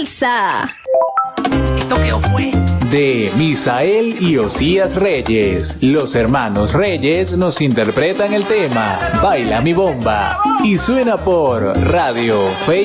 salsa. ¿Esto qué fue? De Misael y Osías Reyes. Los hermanos Reyes nos interpretan el tema Baila mi bomba y suena por Radio Fe